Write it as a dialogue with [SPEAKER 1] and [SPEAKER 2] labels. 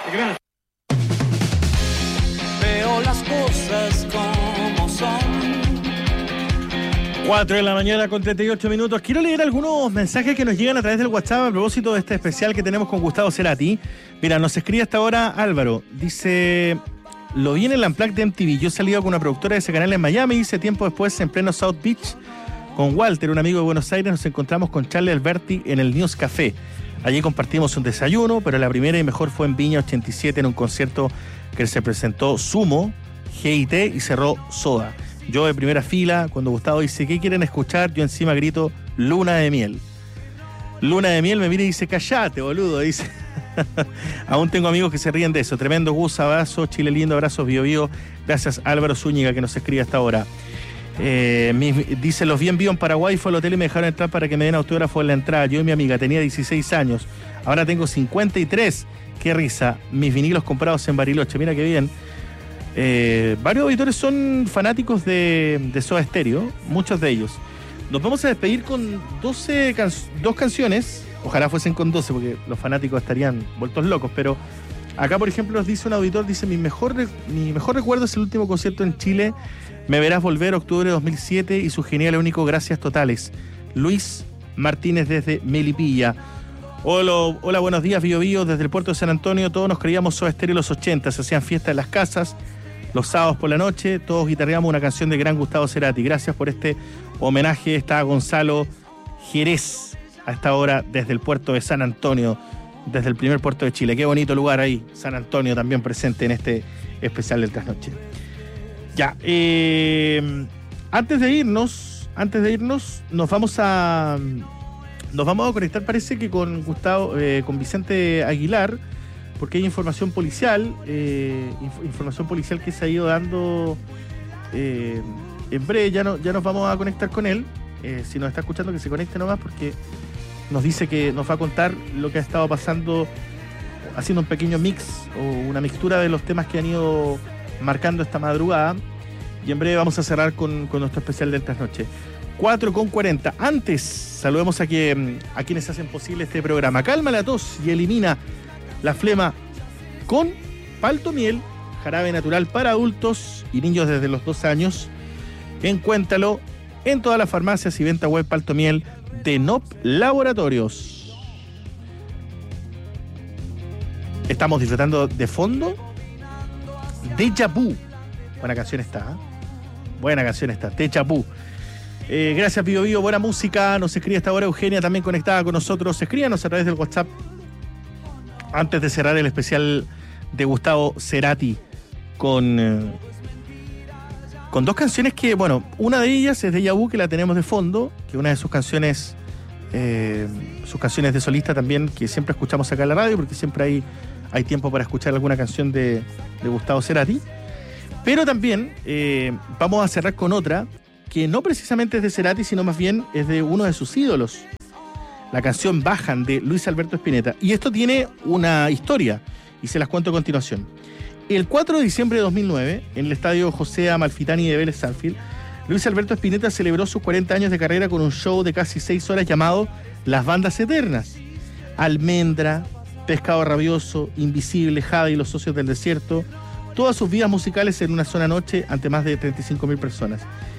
[SPEAKER 1] Gracias.
[SPEAKER 2] Veo las cosas como son.
[SPEAKER 3] 4 de la mañana con 38 minutos. Quiero leer algunos mensajes que nos llegan a través del WhatsApp a propósito de este especial que tenemos con Gustavo Cerati. Mira, nos escribe hasta ahora Álvaro. Dice, lo vi en el Unplugged de MTV. Yo he salido con una productora de ese canal en Miami y hice tiempo después en pleno South Beach con Walter, un amigo de Buenos Aires. Nos encontramos con Charlie Alberti en el News Café. Allí compartimos un desayuno, pero la primera y mejor fue en Viña 87 en un concierto que se presentó Sumo, G&T y cerró Soda. Yo de primera fila, cuando Gustavo dice, ¿qué quieren escuchar? Yo encima grito, Luna de Miel. Luna de Miel me mira y dice, callate, boludo, dice. Aún tengo amigos que se ríen de eso. Tremendo Gus, abrazo, Chile lindo, abrazos, Bio Bio. Gracias Álvaro Zúñiga que nos escribe hasta ahora. Dice, los vi en vivo en Paraguay, fue al hotel y me dejaron entrar para que me den autógrafo en la entrada. Yo y mi amiga, tenía 16 años, ahora tengo 53. Qué risa, mis vinilos comprados en Bariloche, mira qué bien. Varios auditores son fanáticos de Soda Stereo, muchos de ellos. Nos vamos a despedir con dos canciones. Ojalá fuesen con 12 porque los fanáticos estarían vueltos locos, pero acá por ejemplo nos dice un auditor, dice, mi mejor recuerdo es el último concierto en Chile, Me verás volver, octubre de 2007, y su genial y único Gracias Totales. Luis Martínez desde Melipilla. Hola, buenos días, Bio Bio, desde el puerto de San Antonio. Todos nos creíamos Soda Stereo en los 80, se hacían fiestas en las casas, los sábados por la noche, todos guitarreamos una canción de gran Gustavo Cerati. Gracias por este homenaje. Está Gonzalo Jerez a esta hora desde el puerto de San Antonio, desde el primer puerto de Chile. Qué bonito lugar ahí, San Antonio también presente en este especial del Trasnoche. Ya, antes de irnos, nos vamos a conectar, parece que con Gustavo, con Vicente Aguilar, porque hay información policial que se ha ido dando en breve. Ya nos vamos a conectar con él. Si nos está escuchando, que se conecte nomás, porque nos dice que nos va a contar lo que ha estado pasando, haciendo un pequeño mix o una mixtura de los temas que han ido marcando esta madrugada. Y en breve vamos a cerrar con nuestro especial del Trasnoche. 4:40. Antes, saludemos a quienes hacen posible este programa. Calma la tos y elimina la flema con Paltomiel, jarabe natural para adultos y niños desde los 2 años. Encuéntralo en todas las farmacias y venta web Paltomiel de NOP Laboratorios. Estamos disfrutando de fondo Déjà Vu. Buena canción está, Déjà Vu. Gracias, Bio Bio, buena música. Nos escribe hasta ahora Eugenia, también conectada con nosotros. Escríbanos a través del WhatsApp antes de cerrar el especial de Gustavo Cerati con 2 canciones que, bueno, una de ellas es Déjà Vu, que la tenemos de fondo, que una de sus canciones de solista también, que siempre escuchamos acá en la radio, porque siempre hay tiempo para escuchar alguna canción de Gustavo Cerati. Pero también vamos a cerrar con otra que no precisamente es de Cerati, sino más bien es de uno de sus ídolos. La canción Bajan, de Luis Alberto Spinetta. Y esto tiene una historia, y se las cuento a continuación. El 4 de diciembre de 2009, en el estadio José Amalfitani de Vélez Sarsfield, Luis Alberto Spinetta celebró sus 40 años de carrera con un show de casi 6 horas llamado Las Bandas Eternas. Almendra, Pescado Rabioso, Invisible, Jade y Los Socios del Desierto. Todas sus vidas musicales en una sola noche ante más de 35.000 personas.